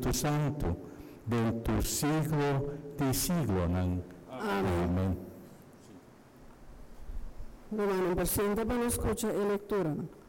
Santo, del tu siglo di siglonan. Amen. Romanom, președinte, până scoce electura.